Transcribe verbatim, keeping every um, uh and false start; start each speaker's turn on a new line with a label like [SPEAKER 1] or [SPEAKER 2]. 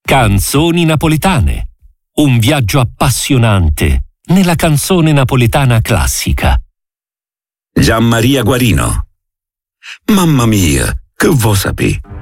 [SPEAKER 1] Canzoni napoletane. Un viaggio appassionante nella canzone napoletana classica.
[SPEAKER 2] Gianmaria Guarino. Mamma mia, che vuoi sapere?